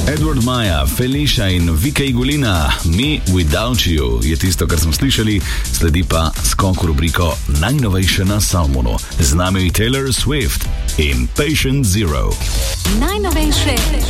Edward Maja, Felicia in Vika Igulina, Me Without You je tisto, kar smo slišali, sledi pa skok v rubriko najnovejše na Salmonu. Z nami Taylor Swift in Patient Zero. Najnovejše